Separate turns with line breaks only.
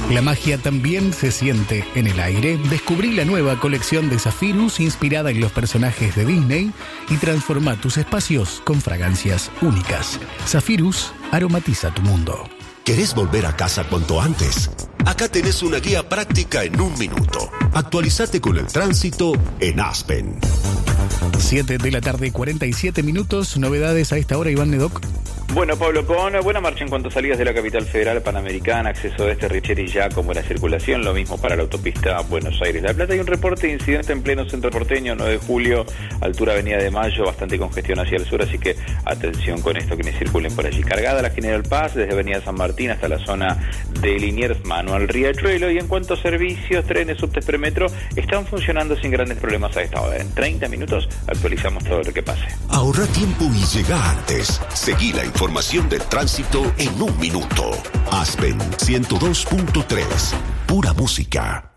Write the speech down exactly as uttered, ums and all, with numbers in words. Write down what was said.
La magia también se siente en el aire. Descubrí la nueva colección de Zephyrus inspirada en los personajes de Disney y transforma tus espacios con fragancias únicas. Zephyrus aromatiza tu mundo.
¿Querés volver a casa cuanto antes? Acá tenés una guía práctica en un minuto. Actualizate con el tránsito en Aspen.
siete de la tarde, cuarenta y siete minutos. Novedades a esta hora, Iván Nedoc.
Bueno, Pablo, con buena marcha en cuanto a salidas de la capital federal panamericana, acceso de este Richeri ya con buena circulación, lo mismo para la autopista Buenos Aires-La Plata. Hay un reporte de incidente en pleno centro porteño, nueve de julio, altura Avenida de Mayo, bastante congestión hacia el sur, así que atención con esto, quienes circulen por allí. Cargada la General Paz, desde Avenida San Martín hasta la zona de Liniers, Manuel Riachuelo. Y en cuanto a servicios, trenes, subtes, premetro, están funcionando sin grandes problemas a esta hora. En treinta minutos actualizamos todo lo que pase.
Ahorra tiempo y llega antes. Seguí la información del tránsito en un minuto. Aspen ciento dos punto tres. Pura música.